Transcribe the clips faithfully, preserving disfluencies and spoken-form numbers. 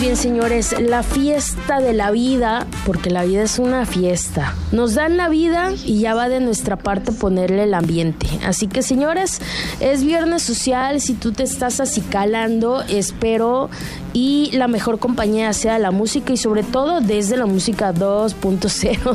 Bien, señores, la fiesta de la vida, porque la vida es una fiesta. Nos dan la vida y ya va de nuestra parte ponerle el ambiente. Así que, señores, es viernes social. Si tú te estás acicalando, espero y la mejor compañía sea la música y sobre todo desde la música dos punto cero.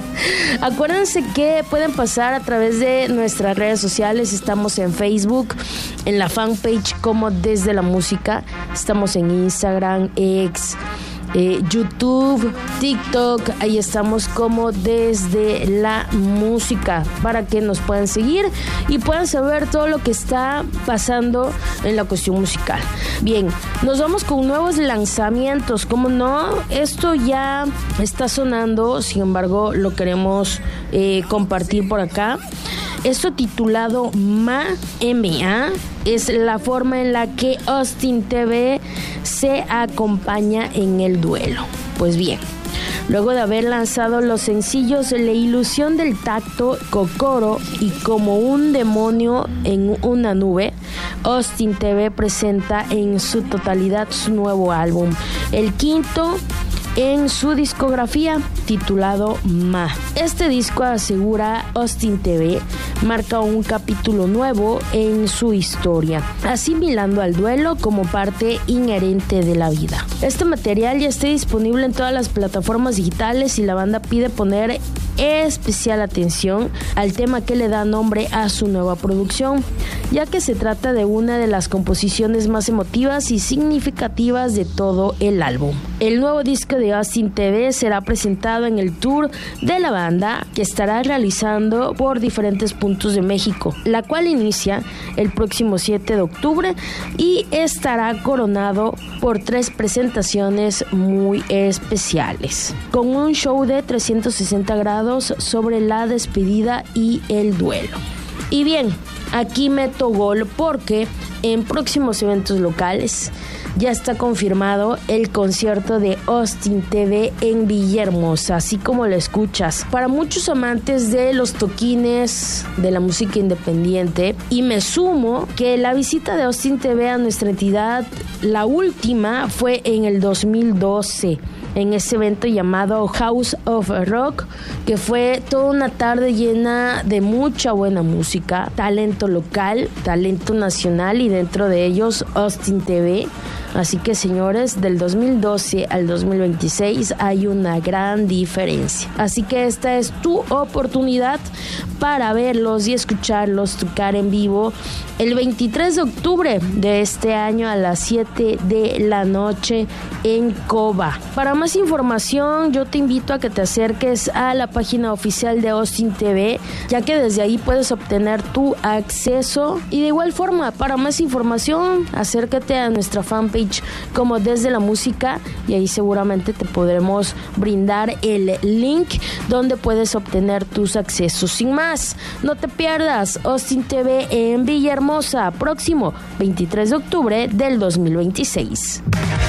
Acuérdense que pueden pasar a través de nuestras redes sociales. Estamos en Facebook, en la fanpage como Desde la Música. Estamos en Instagram, X, eh, YouTube, TikTok. Ahí estamos como Desde la Música para que nos puedan seguir y puedan saber todo lo que está pasando en la cuestión musical. Bien, nos vamos con nuevos lanzamientos. Como no, esto ya está sonando, sin embargo lo queremos eh, compartir por acá. Esto titulado Ma M A es la forma en la que Austin T V se acompaña en el duelo. Pues bien, luego de haber lanzado los sencillos La Ilusión del Tacto, Kokoro y Como un Demonio en una Nube, Austin T V presenta en su totalidad su nuevo álbum, el quinto en su discografía, titulado Ma. Este disco, asegura Austin T V, marca un capítulo nuevo en su historia, asimilando al duelo como parte inherente de la vida. Este material ya está disponible en todas las plataformas digitales y la banda pide poner especial atención al tema que le da nombre a su nueva producción, ya que se trata de una de las composiciones más emotivas y significativas de todo el álbum. El nuevo disco de Austin T V será presentado en el tour de la banda que estará realizando por diferentes puntos de México, la cual inicia el próximo siete de octubre y estará coronado por tres presentaciones muy especiales, con un show de trescientos sesenta grados sobre la despedida y el duelo. Y bien, aquí meto gol porque en próximos eventos locales ya está confirmado el concierto de Austin T V en Villahermosa, así como lo escuchas. Para muchos amantes de los toquines, de la música independiente, y me sumo que la visita de Austin T V a nuestra entidad, la última, fue en el dos mil doce. En ese evento llamado House of Rock, que fue toda una tarde llena de mucha buena música, talento local, talento nacional y dentro de ellos Austin T V. Así que, señores, del dos mil doce al dos mil veintiséis hay una gran diferencia. Así que esta es tu oportunidad para verlos y escucharlos tocar en vivo el veintitrés de octubre de este año a las siete de la noche en Coba. Para más información, yo te invito a que te acerques a la página oficial de Austin T V, ya que desde ahí puedes obtener tu acceso. Y de igual forma, para más información, acércate a nuestra fanpage como Desde la Música y ahí seguramente te podremos brindar el link donde puedes obtener tus accesos. Sin más, no te pierdas Austin T V en Villahermosa, próximo veintitrés de octubre del dos mil veintiséis.